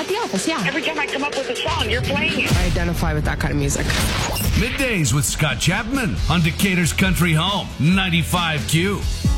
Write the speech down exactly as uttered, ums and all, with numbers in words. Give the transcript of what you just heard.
At the office, yeah. Every time I come up with a song, you're playing it. I identify with that kind of music. Middays with Scott Chapman on Decatur's Country Home, ninety-five Q.